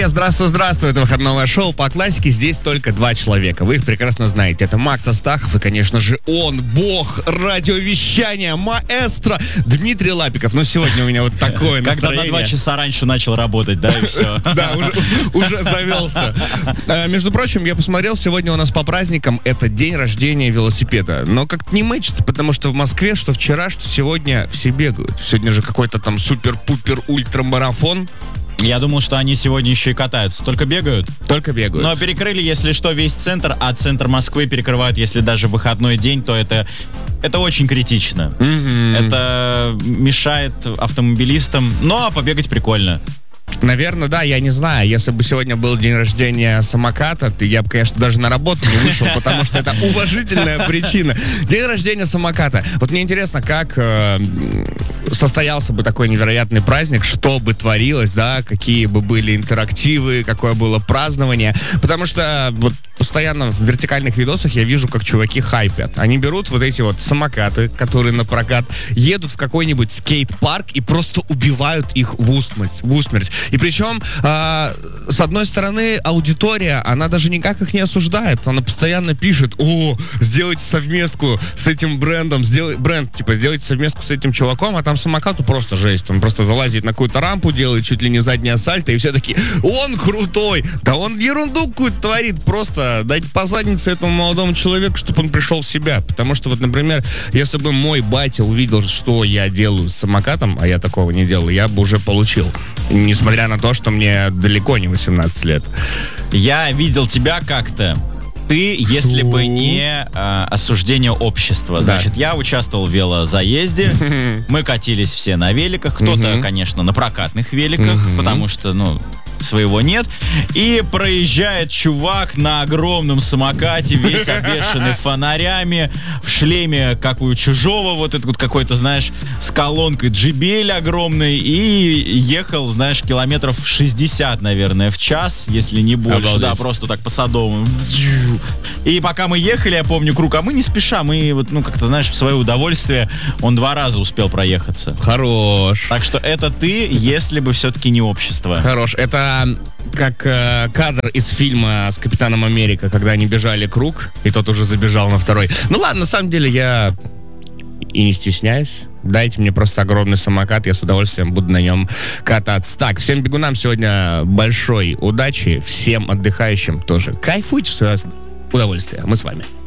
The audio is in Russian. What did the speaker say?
Здравствуй, это выходное шоу по классике. Здесь только два человека. Вы их прекрасно знаете. Это Макс Астахов и, конечно же, он, бог радиовещания, маэстро Дмитрий Лапиков. Но сегодня у меня вот такое настроение. Когда на 2 часа раньше начал работать, да, и все. Да, уже завелся. Между прочим, я посмотрел, сегодня у нас по праздникам это день рождения велосипеда. Но как-то не мэчит, потому что в Москве, что вчера, что сегодня все бегают. Сегодня же какой-то там супер-пупер-ультрамарафон. Я думал, что они сегодня еще и катаются. Только бегают? Только бегают. Но перекрыли, если что, весь центр, а центр Москвы перекрывают, если даже в выходной день, то это очень критично. Это мешает автомобилистам, но побегать прикольно. Наверное, да, я не знаю. Если бы сегодня был день рождения самоката, то я бы, конечно, даже на работу не вышел, потому что это уважительная причина. День рождения самоката. Вот мне интересно, как состоялся бы такой невероятный праздник, что бы творилось, да, какие бы были интерактивы, какое было празднование. Потому что вот постоянно в вертикальных видосах я вижу, как чуваки хайпят. Они берут вот эти вот самокаты, которые на прокат, едут в какой-нибудь скейт-парк и просто убивают их в усмерть. И причем, с одной стороны, аудитория, она даже никак их не осуждает. Она постоянно пишет: о, сделайте совместку с этим брендом, сделайте совместку с этим чуваком, а там самокату просто жесть. Он просто залазит на какую-то рампу, делает чуть ли не заднее сальто, и все такие: он крутой! Да он ерунду какую-то творит, просто дайте по заднице этому молодому человеку, чтобы он пришел в себя. Потому что, вот, например, если бы мой батя увидел, что я делаю с самокатом, а я такого не делал, я бы уже получил. Несмотря на то, что мне далеко не 18 лет. Я видел тебя как-то. Ты, если бы не осуждение общества. Значит, я участвовал в велозаезде. Мы катились все на великах. Кто-то, конечно, на прокатных великах, потому что, своего нет. И проезжает чувак на огромном самокате, весь обвешанный фонарями, в шлеме, как у чужого, вот этот вот какой-то, знаешь, с колонкой JBL огромный, и ехал, знаешь, километров 60, наверное, в час, если не больше. Обалдеть. Да, просто так по Садовому. И пока мы ехали, я помню, круг, а мы не спеша, мы вот, как-то, знаешь, в свое удовольствие, он 2 раза успел проехаться. Хорош. Так что это ты, если бы все-таки не общество. Хорош. Это как кадр из фильма с Капитаном Америка, когда они бежали круг, и тот уже забежал на второй. Ну ладно, на самом деле я и не стесняюсь. Дайте мне просто огромный самокат, я с удовольствием буду на нем кататься. Так, всем бегунам сегодня большой удачи, всем отдыхающим тоже. Кайфуйте в свое удовольствие. Мы с вами.